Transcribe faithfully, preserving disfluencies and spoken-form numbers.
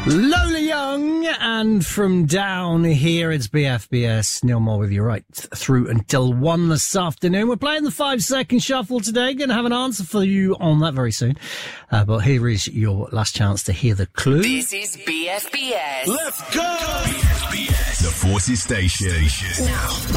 Lola Young, and from down here it's B F B S. Neil Moore with you right through until one this afternoon. We're playing the five second shuffle today. Going to have an answer for you on that very soon. Uh, but here is your last chance to hear the clue. This is B F B S. Let's go! B F B S, the Forces Station. Now.